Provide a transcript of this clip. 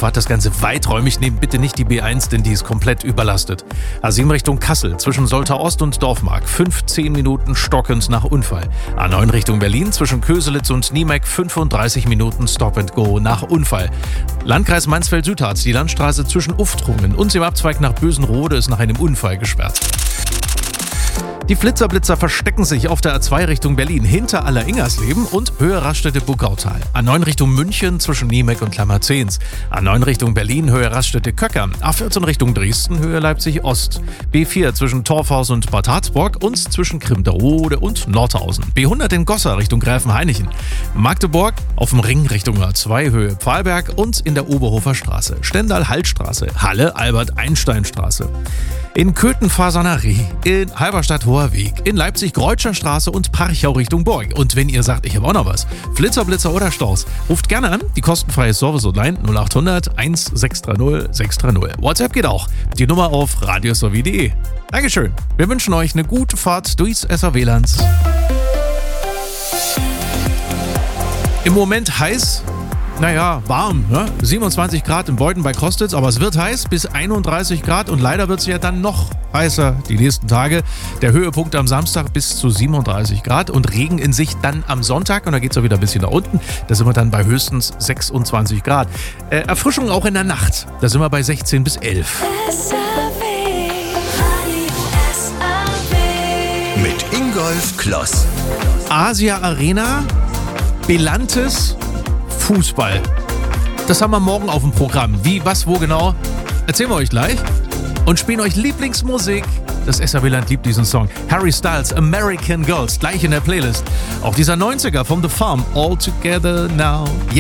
fahrt das Ganze weiträumig, nehmt bitte nicht die B1, denn die ist komplett überlastet. A7 Richtung Kassel, zwischen Soltau Ost und Dorfmark, 15 Minuten stockend nach Unfall. A9 Richtung Berlin, zwischen Köselitz und Niemeck, 35 Minuten Stop and Go nach Unfall. Landkreis Mansfeld-Südharz, die Landstraße zwischen Uftrungen und dem Abzweig nach Bösenrode ist nach einem Unfall gesperrt. Die Flitzer-Blitzer verstecken sich auf der A2 Richtung Berlin hinter Aller-Ingersleben und Höhe Raststätte-Buckautal. A9 Richtung München zwischen Niemeck und Klammerzehns. A9 Richtung Berlin, Höhe Raststätte-Köcker. A14 Richtung Dresden, Höhe Leipzig-Ost. B4 zwischen Torfhaus und Bad Harzburg und zwischen Krimderode und Nordhausen. B100 in Goslar Richtung Gräfenhainichen. Magdeburg auf dem Ring Richtung A2, Höhe Pfahlberg und in der Oberhofer Straße. Stendal-Hallstraße, Halle Albert-Einstein-Straße. In Köthen-Fasanerie, in Halberstadt-Hoher Weg, in Leipzig-Greutscher Straße und Parchau Richtung Borg. Und wenn ihr sagt, ich habe auch noch was, Flitzer, Blitzer oder Staus, ruft gerne an, die kostenfreie Service-Hotline 0800 1630 630. WhatsApp geht auch, die Nummer auf radiosowie.de. Dankeschön, wir wünschen euch eine gute Fahrt durchs SRW-Land. Im Moment heiß, warm, ne? 27 Grad in Beuthen bei Kostitz, aber es wird heiß bis 31 Grad und leider wird es ja dann noch heißer die nächsten Tage. Der Höhepunkt am Samstag bis zu 37 Grad und Regen in Sicht dann am Sonntag und da geht es auch wieder ein bisschen nach unten. Da sind wir dann bei höchstens 26 Grad. Erfrischung auch in der Nacht, da sind wir bei 16 bis 11. Mit Ingolf Kloss. Asia Arena, Belantes, Fußball. Das haben wir morgen auf dem Programm. Wie, was, wo genau? Erzählen wir euch gleich. Und spielen euch Lieblingsmusik. Das SRW-Land liebt diesen Song. Harry Styles, American Girls, gleich in der Playlist. Auch dieser 90er von The Farm, All Together Now.